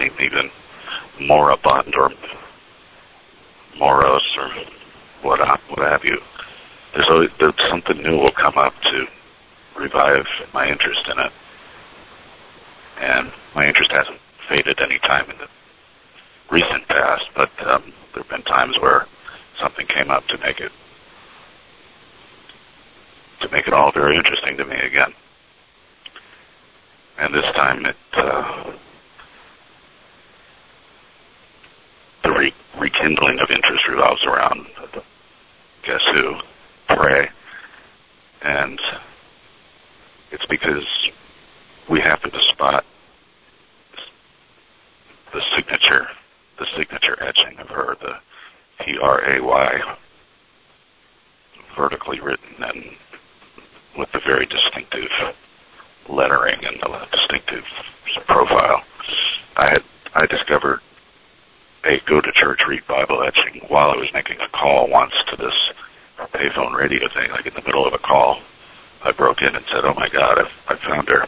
seem even moribund or morose or what have you. There's something new will come up to revive my interest in it. And my interest hasn't faded any time in the recent past, but there have been times where something came up to make it all very interesting to me again. And this time the rekindling of interest revolves around, guess who? Pray. And it's because we happened to spot the signature etching of her, the P-R-A-Y, vertically written and with the very distinctive lettering and the distinctive profile. I discovered a Go to Church Read Bible etching while I was making a call once to this payphone radio thing, like in the middle of a call. I broke in and said, "Oh my God, I found her."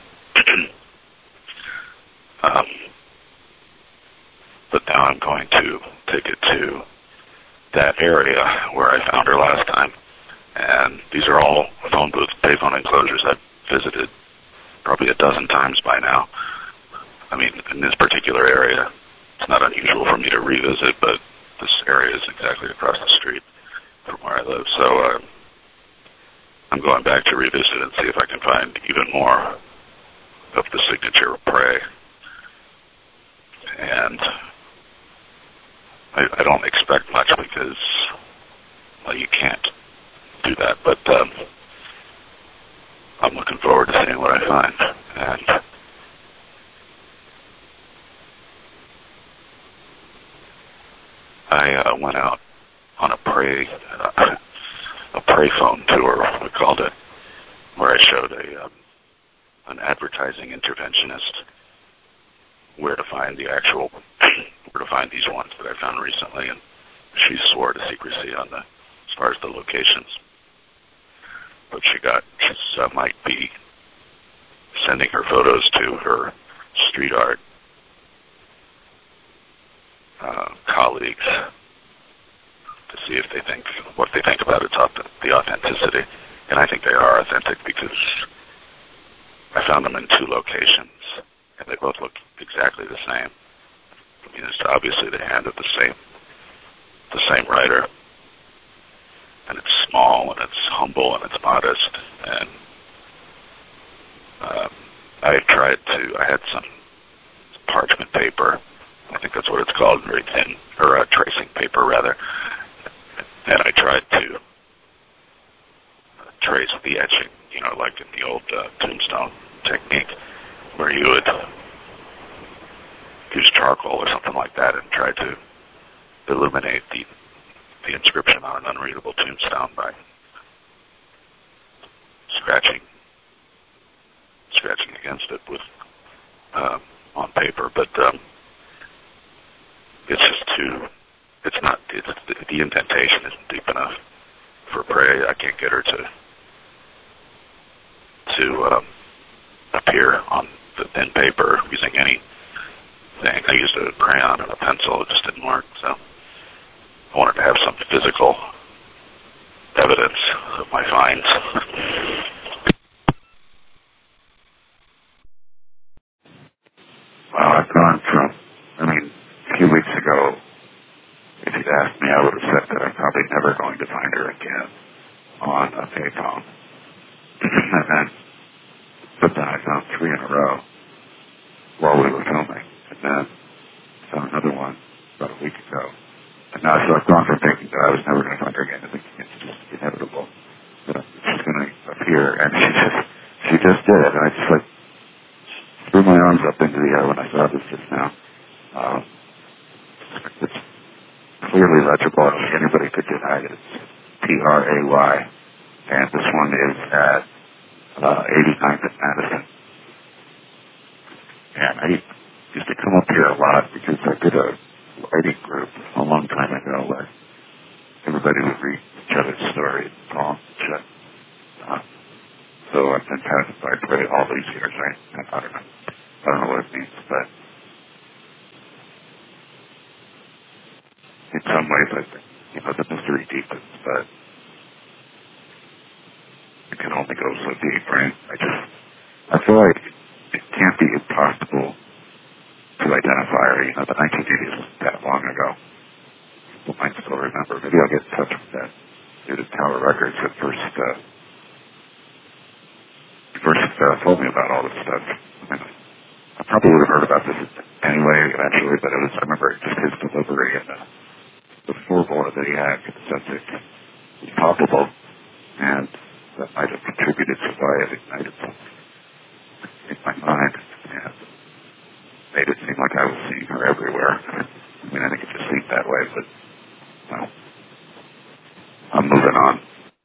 But now I'm going to take it to that area where I found her last time. And these are all phone booth, payphone enclosures I've visited probably a dozen times by now. I mean, in this particular area, it's not unusual for me to revisit, but this area is exactly across the street from where I live. So I'm going back to revisit and see if I can find even more of the signature Pray. And I don't expect much because, well, you can't do that, but I'm looking forward to seeing what I find. And I went out on a pray phone tour, we called it, where I showed an advertising interventionist where to find these ones that I found recently, and she swore to secrecy on as far as the locations. But she might be sending her photos to her street art colleagues to see if what they think about the authenticity. And I think they are authentic because I found them in 2 locations, and they both look exactly the same. I mean, it's obviously the hand of the same writer, and it's small, and it's humble, and it's modest. And I had some parchment paper, I think that's what it's called, very thin, or tracing paper rather, and I tried to trace the etching, like in the old tombstone technique, where you would use charcoal or something like that and try to illuminate the inscription on an unreadable tombstone by scratching against it with on paper. But it's just the indentation isn't deep enough for Pray. I can't get her to appear on the thin paper using anything. I used a crayon and a pencil. It just didn't work. So I wanted to have some physical evidence of my finds. Well, I've gone from, a few weeks ago, if you'd asked me, I would have said that I'm probably never going to find her again on a payphone. But then I found 3 in a row while we were filming. And then found another one about a week ago. And now, so I've gone from thinking that I was never going to find her again to thinking it's just inevitable that she's going to appear. And she just did it. And I just threw my arms up into the air when I saw this just now. It's clearly legible. I don't think anybody could deny it. It's P-R-A-Y. And this one is at 89th and Madison. And I used to come up here a lot because I did a writing group a long time ago where everybody would read each other's stories, poems, and shit. So I've been fascinated by Pray all these years. I don't know what it means, but in some ways, I think, the mystery deepens, but it can only go so deep, right? I feel like it can't be impossible to identify her. The 1980s wasn't that long ago. People might still remember. Maybe I'll get in touch with that dude at Tower Records that first told me about all this stuff. I mean, I probably would have heard about this anyway, eventually, but I remember just his delivery and the four-bore that he had in the sense it was palpable, and that might have contributed to why it ignited something in my mind, and made it seem like I was seeing her everywhere. I mean, I think it just seemed that way, but, well, I'm moving on.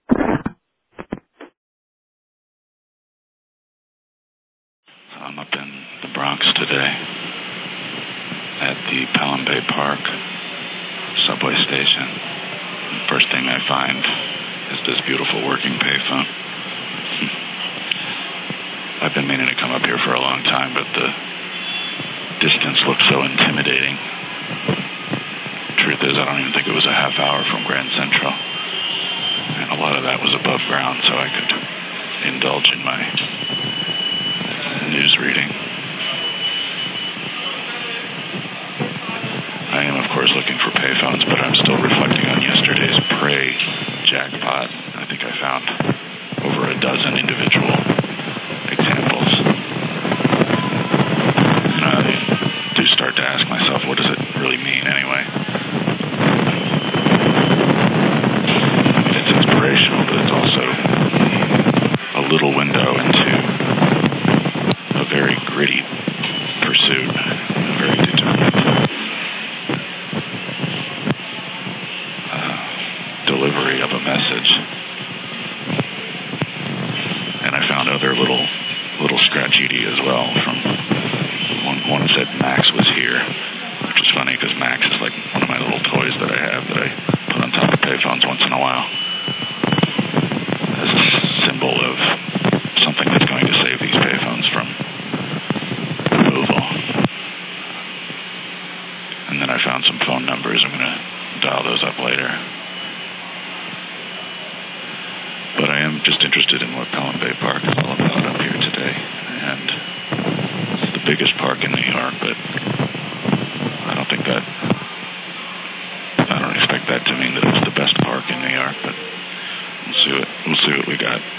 I'm up in the Bronx today at the Pelham Bay Park subway station. The first thing I find is this beautiful working payphone. I've been meaning to come up here for a long time, but the distance looks so intimidating. Truth is, I don't even think it was a half hour from Grand Central. And a lot of that was above ground, so I could indulge in my news reading. I am, of course, looking for payphones, but I'm still reflecting on yesterday's Prey jackpot. I think I found over a dozen individual examples. And I do start to ask myself, what does it really mean anyway? It's inspirational, but it's also a little window into a very gritty pursuit, a very determined delivery of a message. And I found other little scratchity as well. From one said Max was here, which is funny because Max is like one of my little toys that I have that I put on top of payphones once in a while as a symbol of something that's going to save these payphones from removal. And then I found some phone numbers. I'm going to dial those up later. But I am just interested in what Pelham Bay Park is all about up here today. And it's the biggest park in New York, but I don't expect that to mean that it's the best park in New York, but we'll see what we got.